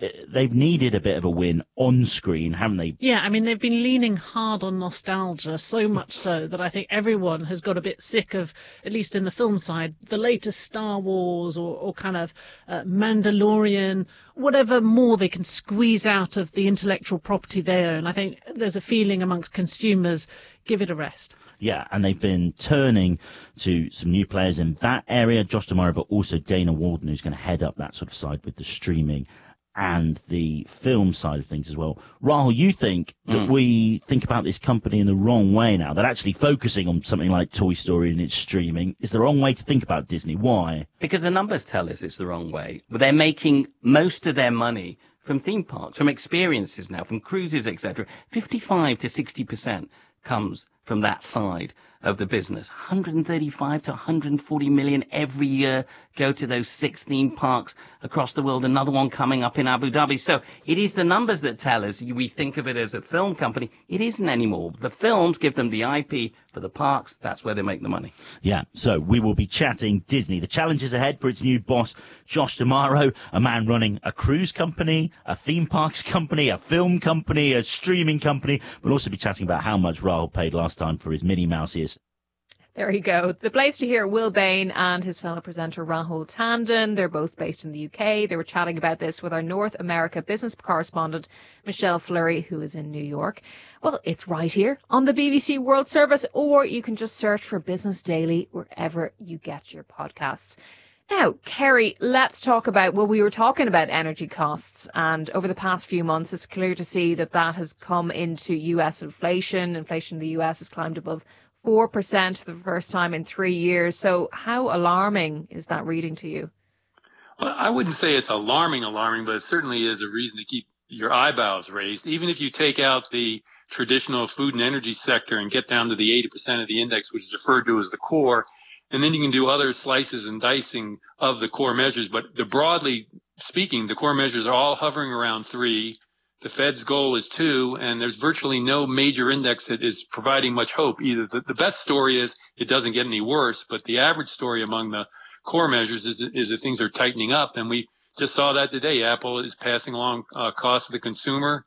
they've needed a bit of a win on screen, haven't they? Yeah, I mean, they've been leaning hard on nostalgia, so much so that I think everyone has got a bit sick of, at least in the film side, the latest Star Wars or kind of Mandalorian, whatever more they can squeeze out of the intellectual property they own. I think there's a feeling amongst consumers, give it a rest. Yeah, and they've been turning to some new players in that area, Josh D'Amaro, but also Dana Walden, who's going to head up that sort of side with the streaming and the film side of things as well. Rahul, you think that we think about this company in the wrong way now, that actually focusing on something like Toy Story and its streaming is the wrong way to think about Disney. Why? Because the numbers tell us it's the wrong way. They're making most of their money from theme parks, from experiences now, from cruises, etc. 55 to 60% comes from that side of the business. 135 to 140 million every year go to those 6 theme parks across the world, another one coming up in Abu Dhabi. So it is the numbers that tell us. We think of it as a film company. It isn't anymore. The films give them the IP, for the parks, that's where they make the money. Yeah, so we will be chatting Disney. The challenges ahead for its new boss, Josh D'Amaro, a man running a cruise company, a theme parks company, a film company, a streaming company. We'll also be chatting about how much Rahul paid last time for his Minnie Mouse ears. There you go. The place to hear Will Bain and his fellow presenter Rahul Tandon. They're both based in the UK. They were chatting about this with our North America business correspondent, Michelle Fleury, who is in New York. Well, it's right here on the BBC World Service, or you can just search for Business Daily wherever you get your podcasts. Now, Kerry, let's talk about, well, we were talking about energy costs, and over the past few months, it's clear to see that has come into US inflation. Inflation in the US has climbed above 4% for the first time in 3 years. So how alarming is that reading to you? Well, I wouldn't say it's alarming, but it certainly is a reason to keep your eyebrows raised. Even if you take out the traditional food and energy sector and get down to the 80% of the index, which is referred to as the core, and then you can do other slices and dicing of the core measures. But broadly speaking, the core measures are all hovering around 3. The Fed's goal is 2, and there's virtually no major index that is providing much hope either. The best story is it doesn't get any worse, but the average story among the core measures is that things are tightening up, and we just saw that today. Apple is passing along costs to the consumer.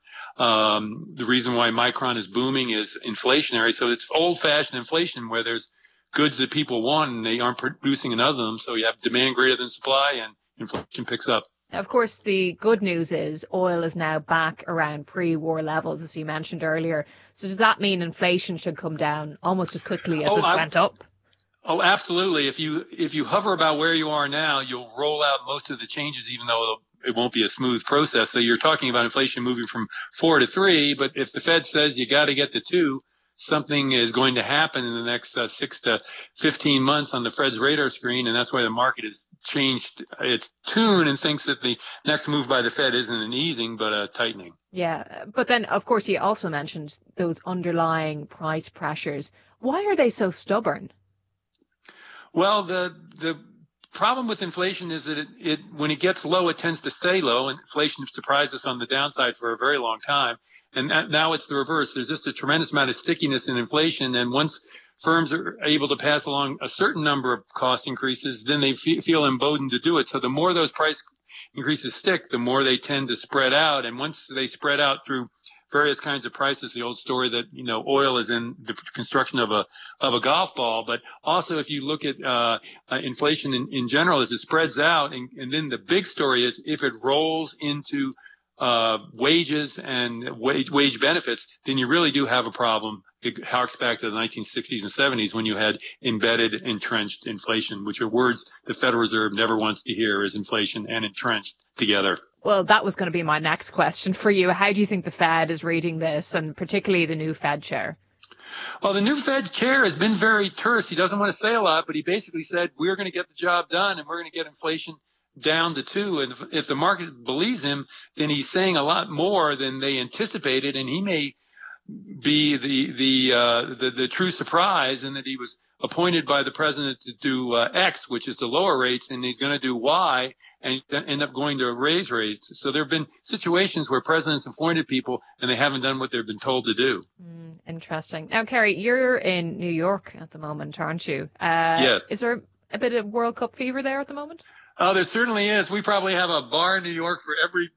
The reason why Micron is booming is inflationary, so it's old-fashioned inflation where there's goods that people want and they aren't producing enough of them, so you have demand greater than supply and inflation picks up. Of course, the good news is oil is now back around pre-war levels, as you mentioned earlier. So does that mean inflation should come down almost as quickly as it went up? Oh, absolutely. If you hover about where you are now, you'll roll out most of the changes, even though it won't be a smooth process. So you're talking about inflation moving from 4 to 3, but if the Fed says you got to get to 2, something is going to happen in the next 6 to 15 months on the Fed's radar screen, and that's why the market has changed its tune and thinks that the next move by the Fed isn't an easing but a tightening. Yeah, but then, of course, you also mentioned those underlying price pressures. Why are they so stubborn? Well, the problem with inflation is that it when it gets low, it tends to stay low, and inflation surprised us on the downside for a very long time. And now it's the reverse. There's just a tremendous amount of stickiness in inflation, and once firms are able to pass along a certain number of cost increases, then they feel emboldened to do it. So the more those price increases stick, the more they tend to spread out. And once they spread out through various kinds of prices, the old story that, oil is in the construction of a golf ball. But also if you look at inflation in general, as it spreads out, and then the big story is if it rolls into wages and wage benefits, then you really do have a problem. It harks back to the 1960s and 70s when you had embedded, entrenched inflation, which are words the Federal Reserve never wants to hear, is inflation and entrenched together. Well, that was going to be my next question for you. How do you think the Fed is reading this, and particularly the new Fed chair? Well, the new Fed chair has been very terse. He doesn't want to say a lot, but he basically said, we're going to get the job done and we're going to get inflation down to 2. And if the market believes him, then he's saying a lot more than they anticipated, and he may be the true surprise in that he was appointed by the president to do X, which is to lower rates, and he's going to do Y and end up going to raise rates. So there have been situations where presidents appointed people and they haven't done what they've been told to do. Interesting. Now, Kerry, you're in New York at the moment, aren't you? Yes. Is there a bit of World Cup fever there at the moment? Oh, there certainly is. We probably have a bar in New York for every